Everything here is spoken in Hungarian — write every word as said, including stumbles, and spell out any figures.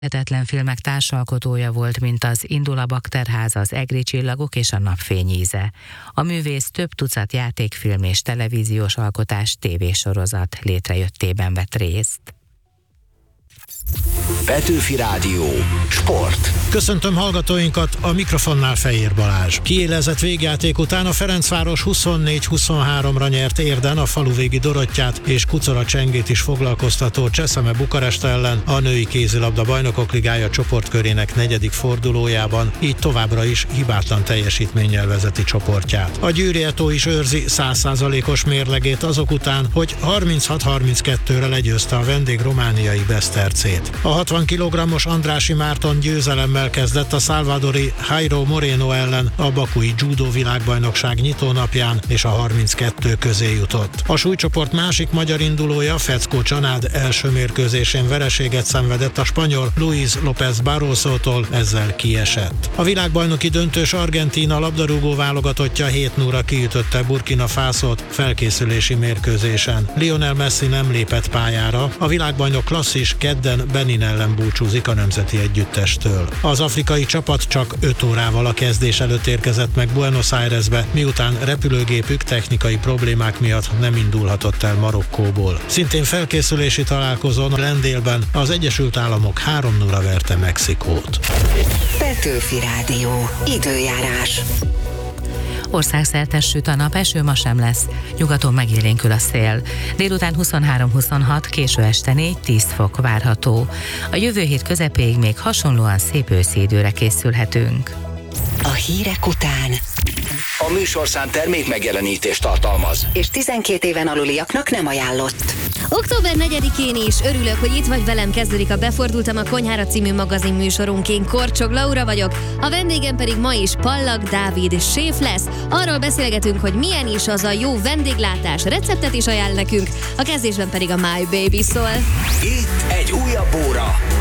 Hihetetlen filmek társalkotója volt, mint az Indul a Bakterháza, az Egri csillagok és a Napfény íze. A művész több tucat játékfilm és televíziós alkotás, tévésorozat létrejöttében vett részt. Petőfi Rádió. Sport. Köszöntöm hallgatóinkat, a mikrofonnál Fejér Balázs. Kiélezett végjáték után a Ferencváros huszonnégy huszonháromra nyert érden a faluvégi Dorottyát és Kucora Csengét is foglalkoztató Cseszeme Bukarest ellen a női kézilabda bajnokok ligája csoportkörének negyedik fordulójában, így továbbra is hibátlan teljesítménnyel vezeti csoportját. A Győri Eto is őrzi száz százalékos mérlegét azok után, hogy harminchat harminckettőre legyőzte a vendég romániai Besztercét. A hatvan kilogrammos Andrássy Márton győzelemmel kezdett a salvadori Jairo Moreno ellen a bakui judo világbajnokság nyitónapján, és a harminckettő közé jutott. A súlycsoport másik magyar indulója, Feckó Csanád első mérkőzésén vereséget szenvedett a spanyol Luis López Barrosótól, ezzel kiesett. A világbajnoki döntős Argentína labdarúgó válogatottja hét nulla kiütötte Burkina Fasót felkészülési mérkőzésen. Lionel Messi nem lépett pályára, a világbajnok klasszis kedden Benin ellen búcsúzik a nemzeti együttestől. Az afrikai csapat csak öt órával a kezdés előtt érkezett meg Buenos Airesbe, miután repülőgépük technikai problémák miatt nem indulhatott el Marokkóból. Szintén felkészülési találkozón Glendale-ben az Egyesült Államok három nulla verte Mexikót. Petőfi Rádió. Időjárás. Országszerte süt a nap, eső ma sem lesz. Nyugaton megélénkül a szél. Délután huszonhárom huszonhat, késő este négy-tíz fok várható. A jövő hét közepéig még hasonlóan szép őszi időre készülhetünk. A hírek után a műsorszám termék megjelenítést tartalmaz, és tizenkét éven aluliaknak nem ajánlott. október negyedikén is örülök, hogy itt vagy velem, kezdődik a Befordultam a Konyhára című magazin műsorunk. Én Korcsog Laura vagyok, a vendégem pedig ma is Pallag Dávid séf lesz. Arról beszélgetünk, hogy milyen is az a jó vendéglátás, receptet is ajánl nekünk, a kezdésben pedig a My Baby szól. Itt egy újabb óra